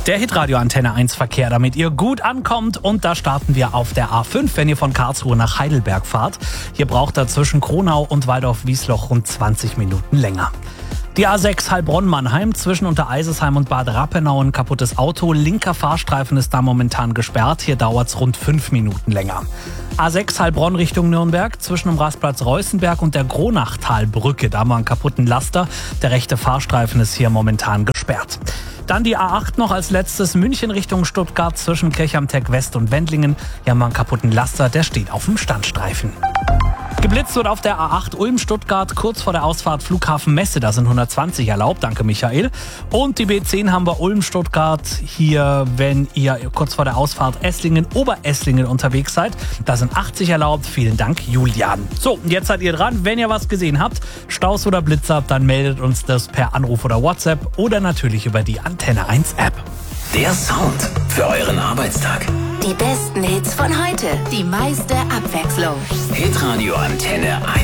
Der Hitradio Antenne 1 Verkehr, damit ihr gut ankommt. Und da starten wir auf der A5, wenn ihr von Karlsruhe nach Heidelberg fahrt. Hier braucht ihr zwischen Kronau und Waldorf-Wiesloch rund 20 Minuten länger. Die A6 Heilbronn-Mannheim zwischen Untereisesheim und Bad Rappenau ein kaputtes Auto. Linker Fahrstreifen ist da momentan gesperrt. Hier dauert es rund 5 Minuten länger. A6 Heilbronn Richtung Nürnberg zwischen dem Rastplatz Reußenberg und der Kronachtalbrücke. Da haben wir einen kaputten Laster. Der rechte Fahrstreifen ist hier momentan gesperrt. Dann die A8 noch als letztes München Richtung Stuttgart zwischen Kirchhamteck West und Wendlingen. Hier haben wir einen kaputten Laster, der steht auf dem Standstreifen. Geblitzt wird auf der A8 Ulm-Stuttgart kurz vor der Ausfahrt Flughafen Messe. Da sind 120 erlaubt, danke Michael. Und die B10 haben wir Ulm-Stuttgart hier, wenn ihr kurz vor der Ausfahrt Esslingen-Oberesslingen unterwegs seid. Da sind 80 erlaubt, vielen Dank Julian. So, und jetzt seid ihr dran. Wenn ihr was gesehen habt, Staus oder Blitzer, dann meldet uns das per Anruf oder WhatsApp oder natürlich über die Antenne 1 App. Der Sound für euren Arbeitstag. Die besten Hits von heute, die meiste Abwechslung. Hitradio Antenne 1.